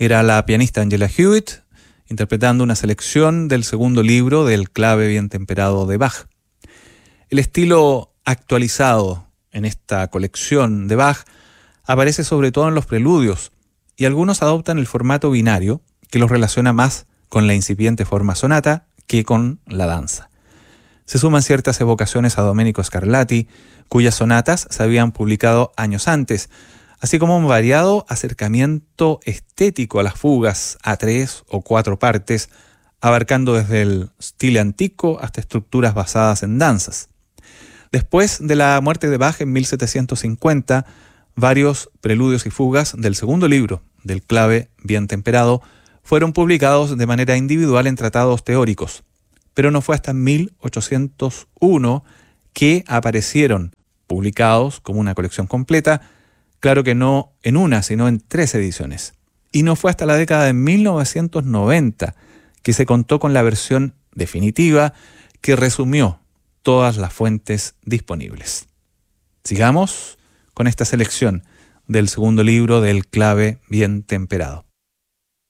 Era la pianista Angela Hewitt interpretando una selección del segundo libro del Clave bien temperado de Bach. El estilo actualizado en esta colección de Bach aparece sobre todo en los preludios, y algunos adoptan el formato binario, que los relaciona más con la incipiente forma sonata que con la danza. Se suman ciertas evocaciones a Domenico Scarlatti, cuyas sonatas se habían publicado años antes, así como un variado acercamiento estético a las fugas a 3 o 4 partes, abarcando desde el stile antico hasta estructuras basadas en danzas. Después de la muerte de Bach en 1750, varios preludios y fugas del segundo libro del Clave bien temperado fueron publicados de manera individual en tratados teóricos, pero no fue hasta 1801 que aparecieron publicados como una colección completa, claro que no en una, sino en 3 ediciones. Y no fue hasta la década de 1990 que se contó con la versión definitiva que resumió todas las fuentes disponibles. Sigamos con esta selección del segundo libro del Clave bien temperado.